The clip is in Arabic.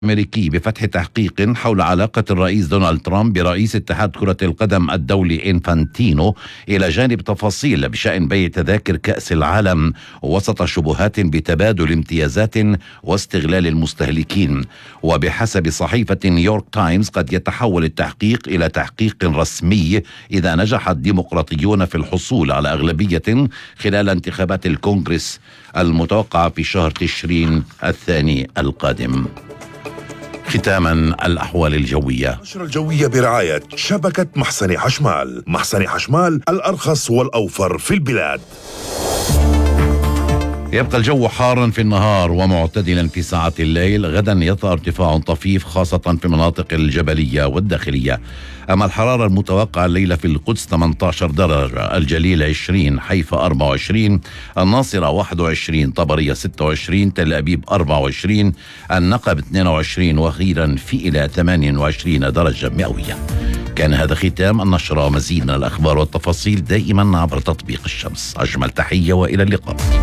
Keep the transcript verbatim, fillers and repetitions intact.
الأمريكي بفتح تحقيق حول علاقة الرئيس دونالد ترامب برئيس اتحاد كرة القدم الدولي إنفانتينو، إلى جانب تفاصيل بشأن بيع تذاكر كأس العالم، وسط شبهات بتبادل امتيازات واستغلال المستهلكين. وبحسب صحيفة نيويورك تايمز قد يتحول التحقيق إلى تحقيق رسمي إذا نجح الديمقراطيون في الحصول على أغلبية خلال انتخابات الكونغرس المتوقعة في شهر تشرين الثاني القادم. ختاما الأحوال الجوية. النشرة الجوية برعاية شبكة محسن حشمال. محسن حشمال الأرخص والأوفر في البلاد. يبقى الجو حارا في النهار ومعتدلا في ساعات الليل. غدا يطأ ارتفاع طفيف خاصة في المناطق الجبلية والداخلية. أما الحرارة المتوقعة الليلة في القدس ثمانية عشر درجة، الجليل عشرين، حيفا أربعة وعشرين، الناصرة واحد وعشرين، طبرية ستة وعشرين، تل أبيب أربعة وعشرين، النقب اثنين وعشرين، وأخيرا في إلى ثمانية وعشرين درجة مئوية. كان هذا ختام النشرة. مزيد من الأخبار والتفاصيل دائما عبر تطبيق الشمس. أجمل تحية وإلى اللقاء.